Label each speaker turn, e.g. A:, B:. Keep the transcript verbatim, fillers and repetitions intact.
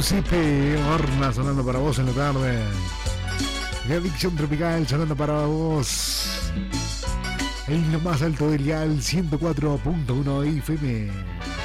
A: Giuseppe Horna sonando para vos en la tarde. Adicción Tropical sonando para vos en lo más alto del dial ciento cuatro punto uno F M.